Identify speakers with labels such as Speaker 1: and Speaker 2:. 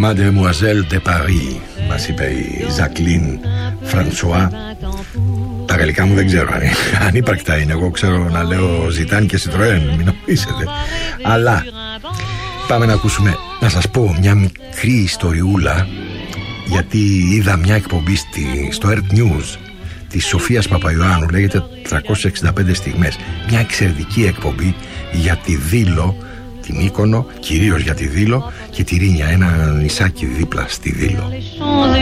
Speaker 1: Mademoiselle de Paris, μας είπε η Ζακλίν Φρανσουά. Τα γαλλικά μου δεν ξέρω αν ύπαρκτα είναι. Εγώ ξέρω να λέω Ζιτάν και Σιτροέν, μην νομίζετε. Αλλά πάμε να ακούσουμε, να σας πω μια μικρή ιστοριούλα, γιατί είδα μια εκπομπή στο Earth News της Σοφίας Παπαϊωάννου, λέγεται 365 στιγμές. Μια εξαιρετική εκπομπή για τη Δήλο, την Μύκονο, κυρίως για τη Δήλο και τη Ρήνια, ένα νησάκι δίπλα στη Δήλο.